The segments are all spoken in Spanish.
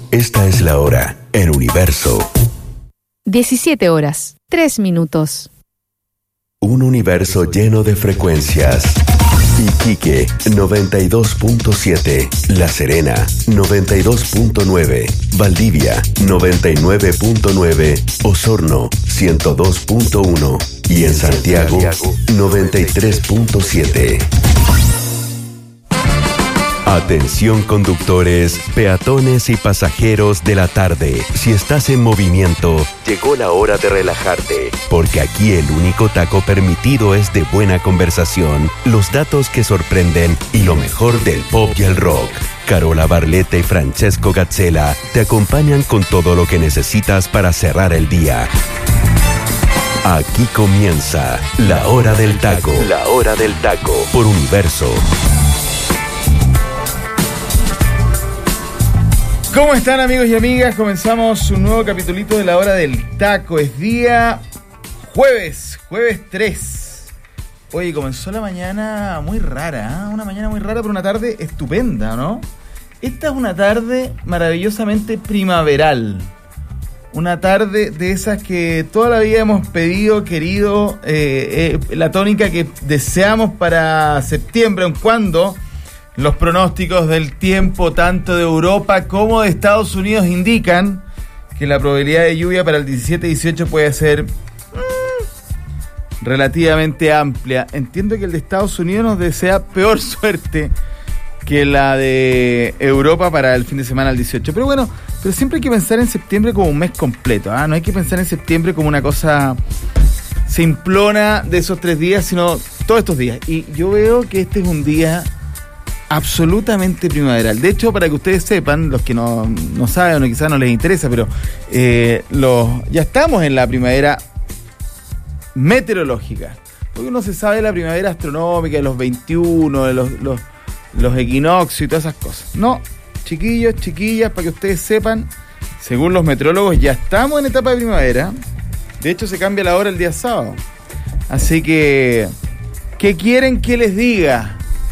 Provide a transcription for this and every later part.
Esta es la hora en Universo. 17 horas, 3 minutos. Un universo lleno de frecuencias. Iquique 92.7, La Serena 92.9, Valdivia 99.9, Osorno 102.1 y en Santiago 93.7. Atención conductores, peatones y pasajeros de la tarde. Si estás en movimiento, llegó la hora de relajarte, porque aquí el único taco permitido es de buena conversación, los datos que sorprenden y lo mejor del pop y el rock. Carola Barletta y Francesco Gazzella te acompañan con todo lo que necesitas para cerrar el día. Aquí comienza La Hora del Taco. La Hora del Taco por Universo. ¿Cómo están, amigos y amigas? Comenzamos un nuevo capitulito de La Hora del Taco. Es día jueves 3. Oye, comenzó la mañana muy rara, ¿eh? Una mañana muy rara, pero una tarde estupenda, ¿no? Esta es una tarde maravillosamente primaveral. Una tarde de esas que toda la vida hemos pedido, querido, la tónica que deseamos para septiembre, aun cuando los pronósticos del tiempo, tanto de Europa como de Estados Unidos, indican que la probabilidad de lluvia para el 17-18 puede ser relativamente amplia. Entiendo que el de Estados Unidos nos desea peor suerte que la de Europa para el fin de semana del 18. Pero bueno, pero siempre hay que pensar en septiembre como un mes completo, ¿ah? No hay que pensar en septiembre como una cosa simplona de esos 3 días, sino todos estos días. Y yo veo que este es un día absolutamente primaveral. De hecho, para que ustedes sepan, los que no saben o quizás no les interesa, pero ya estamos en la primavera meteorológica. Porque uno se sabe de la primavera astronómica, de los 21, de los equinoccios y todas esas cosas. No, chiquillos, chiquillas, para que ustedes sepan, según los meteorólogos, ya estamos en etapa de primavera. De hecho, se cambia la hora el día sábado. Así que, ¿qué quieren que les diga?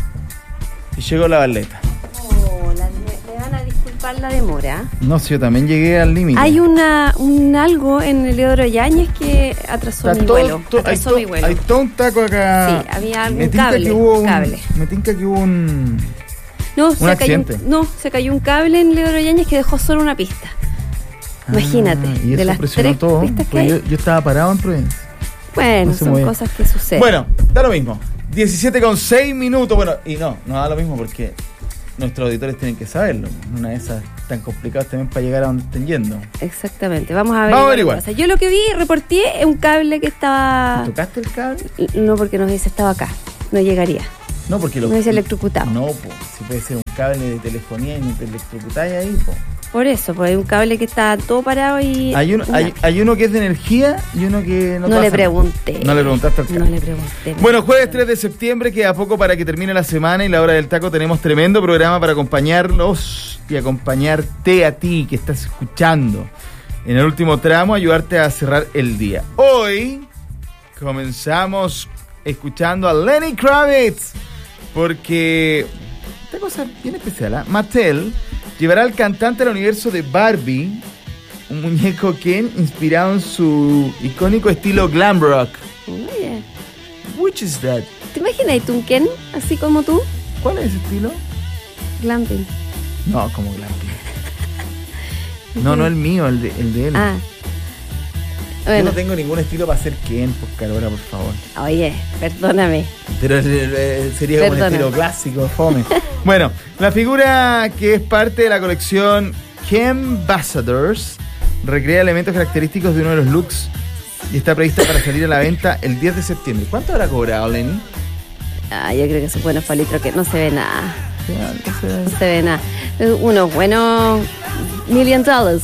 Y llegó la Barletta. Hola, me van a disculpar la demora. No, sí, yo también llegué al límite. Hay un algo en el Leodoro Yáñez que atrasó mi vuelo. Hay todo un taco acá. Sí, había algún cable. Me tinca que hubo un accidente. Se cayó un cable en Leodoro Yáñez que dejó solo una pista. Imagínate, y eso de las 3 todo, pistas que hay. Yo estaba parado en Providencia. Bueno, son cosas que suceden. Bueno, da lo mismo. 17:06 minutos. Bueno, y no da lo mismo porque nuestros auditores tienen que saberlo. Una de esas tan complicadas también para llegar a donde estén yendo. Exactamente, vamos a averiguar. Yo lo que vi, reporté un cable que estaba... ¿Tocaste el cable? No, porque nos dice estaba acá, no llegaría. No, porque nos dice electrocutado. No, pues, si puede ser un cable de telefonía y no te electrocutáis ahí, pues. Por eso, pues hay un cable que está todo parado y... Hay uno que es de energía y uno que no pasa. Le pregunté. No le preguntaste al cable. No le pregunté. Bueno, jueves 3 de septiembre, queda poco para que termine la semana y la hora del taco. Tenemos tremendo programa para acompañarlos y acompañarte a ti que estás escuchando. En el último tramo, ayudarte a cerrar el día. Hoy comenzamos escuchando a Lenny Kravitz porque esta cosa bien especial, ¿eh? Mattel llevará al cantante al universo de Barbie, un muñeco Ken inspirado en su icónico estilo glam rock. Oye. Which is that? ¿Te imaginas tú un Ken así como tú? ¿Cuál es ese estilo? Glamping. No, como glamping. No el mío, el de él. Ah. Bueno. Yo no tengo ningún estilo para ser Ken, pues Carola, por favor. Oye, perdóname. Pero sería como un estilo clásico, fome. Bueno, la figura que es parte de la colección Kenbassadors recrea elementos característicos de uno de los looks y está prevista para salir a la venta el 10 de septiembre. ¿Cuánto habrá cobrado, Lenny? Yo creo que son buenos palitos que no se ve nada. No se ve nada. Unos buenos $1 million.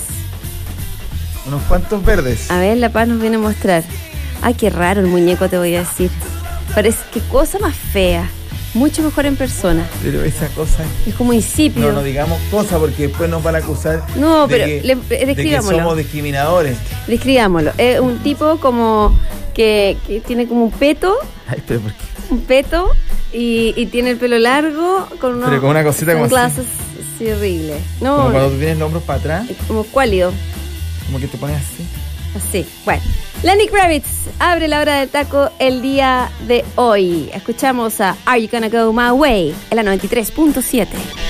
¿Unos cuantos verdes? A ver, La Paz nos viene a mostrar. Ay, qué raro el muñeco, te voy a decir. Parece que cosa más fea. Mucho mejor en persona. Pero esa cosa... es como insípido. No digamos cosa porque después nos van a acusar de que somos discriminadores. Describámoslo. Es un tipo como que tiene como un peto. Ay, pero ¿por qué? Un peto y tiene el pelo largo con pero con una cosita como glasses Sí, horrible. No, Como cuando tú tienes los hombros para atrás, como cuálido. como que te pones así. Así. Bueno. Lenny Kravitz abre la hora del taco el día de hoy. Escuchamos a Are You Gonna Go My Way en la 93.7.